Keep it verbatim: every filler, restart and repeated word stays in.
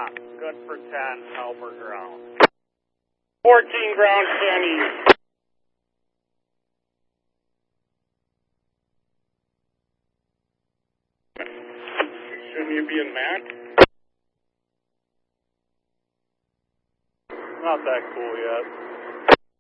Yeah, good for ten, helper ground. fourteen ground, ten east. Shouldn't you be in Mac? Not that cool yet.